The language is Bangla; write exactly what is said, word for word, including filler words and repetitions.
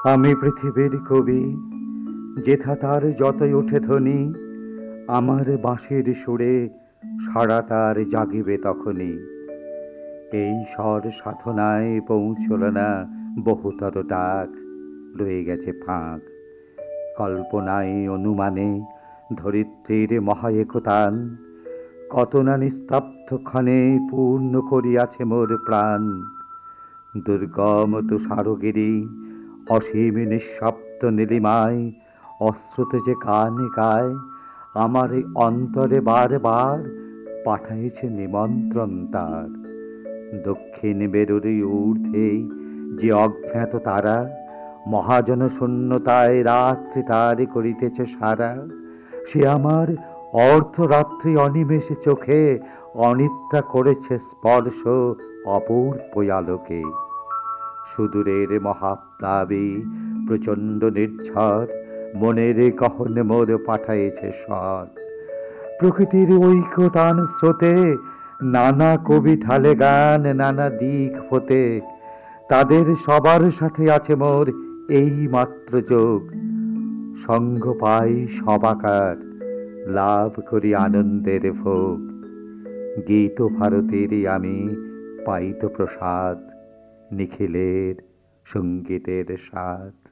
আমি পৃথিবীর কবি, যেথা তার যতই ওঠে ধ্বনি, আমার বাঁশির সুরে সারা তার জাগিবে তখনই। এই স্বর সাধনায় পৌঁছল না বহুতর ডাক, রয়ে গেছে ফাঁক। কল্পনায় অনুমানে ধরিত্রীর মহায়েকতান, কত না নিস্তব্ধ ক্ষণে পূর্ণ করিয়াছে মোর প্রাণ। দুর্গম তুষারগিরি অসীম নিঃশব্দ নীলিমায় অশ্রুত যে গান গায়, আমার এই অন্তরে বার বার পাঠাইছে নিমন্ত্রণ তার। দক্ষিণ মেরুর ঊর্ধ্বে যে অজ্ঞাত তারা, মহাজন শূন্যতায় রাত্রি তারি করিতেছে সারা। সে আমার অর্ধরাত্রি অনিমেষে চোখে অনিদ্রা করেছে স্পর্শ অপূর্ব আলোকে। সুদূরের মহাপ্লাবী প্রচণ্ড নির্ঝর মনের গহন মোর পাঠাইছে স্বর। প্রকৃতির ঐকতান স্রোতে নানা কবি ঢালে গান নানা দিক হতে, তাদের সবার সাথে আছে মোর এই মাত্র যোগ। সঙ্গ পাই সবাকার, লাভ করি আনন্দের ভোগ। গীত ভারতেরই আমি পাইত প্রসাদ, নিখিলের সঙ্গীতের স্বাদ।